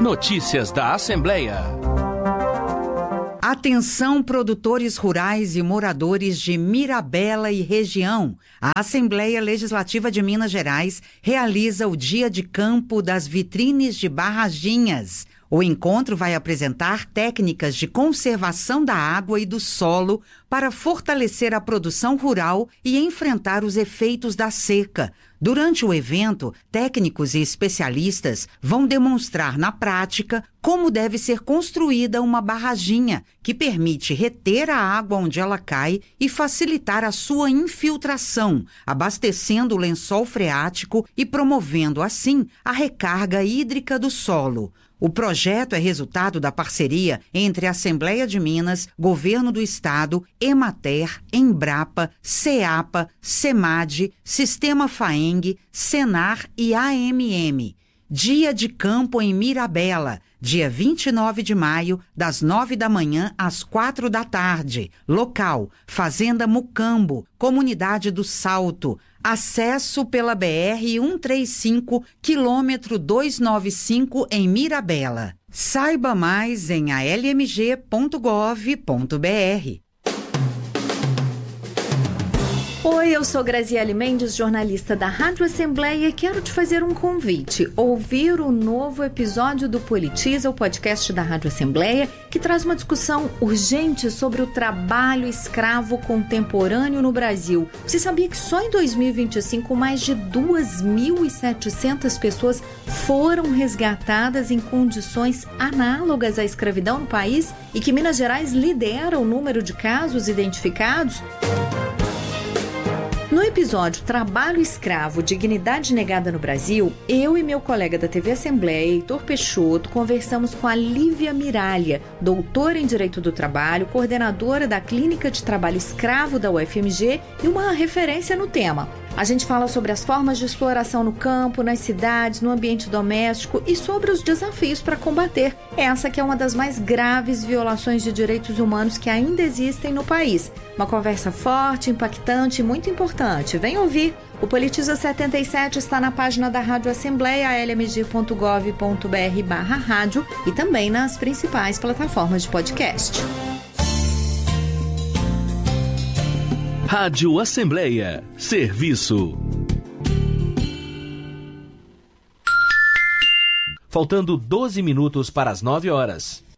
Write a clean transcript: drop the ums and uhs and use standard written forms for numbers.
Notícias da Assembleia. Atenção, produtores rurais e moradores de Mirabela e região. A Assembleia Legislativa de Minas Gerais realiza o Dia de Campo das Vitrines de Barraginhas. O encontro vai apresentar técnicas de conservação da água e do solo para fortalecer a produção rural e enfrentar os efeitos da seca. Durante o evento, técnicos e especialistas vão demonstrar na prática como deve ser construída uma barraginha que permite reter a água onde ela cai e facilitar a sua infiltração, abastecendo o lençol freático e promovendo, assim, a recarga hídrica do solo. O projeto é resultado da parceria entre a Assembleia de Minas, Governo do Estado, Emater, Embrapa, CEAPA, SEMAD, Sistema FAENG, Senar e AMM. Dia de Campo em Mirabela, dia 29 de maio, das 9 da manhã às 4 da tarde. Local: Fazenda Mucambo, Comunidade do Salto. Acesso pela BR-135, quilômetro 295 em Mirabela. Saiba mais em almg.gov.br. Oi, eu sou Graziele Mendes, jornalista da Rádio Assembleia, e quero te fazer um convite: ouvir o novo episódio do Politiza, o podcast da Rádio Assembleia, que traz uma discussão urgente sobre o trabalho escravo contemporâneo no Brasil. Você sabia que só em 2025 mais de 2.700 pessoas foram resgatadas em condições análogas à escravidão no país e que Minas Gerais lidera o número de casos identificados? No episódio Trabalho Escravo, Dignidade Negada no Brasil, eu e meu colega da TV Assembleia, Heitor Peixoto, conversamos com a Lívia Miralha, doutora em Direito do Trabalho, coordenadora da Clínica de Trabalho Escravo da UFMG e uma referência no tema. A gente fala sobre as formas de exploração no campo, nas cidades, no ambiente doméstico e sobre os desafios para combater essa que é uma das mais graves violações de direitos humanos que ainda existem no país. Uma conversa forte, impactante e muito importante. Vem ouvir! O Politiza 77 está na página da Rádio Assembleia, lmg.gov.br/rádio e também nas principais plataformas de podcast. Rádio Assembleia. Serviço. Faltando 12 minutos para as 9 horas.